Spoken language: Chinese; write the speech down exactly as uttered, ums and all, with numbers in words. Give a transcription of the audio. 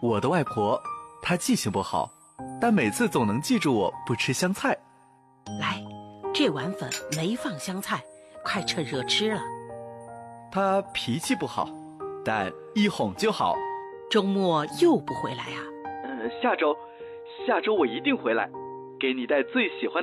我的外婆，她记性不好，但每次总能记住我不吃香菜。 来，这碗粉没放香菜，快趁热吃了。 她脾气不好，但一哄就好。 周末又不回来啊？ 嗯，下周，下周我一定回来，给你带最喜欢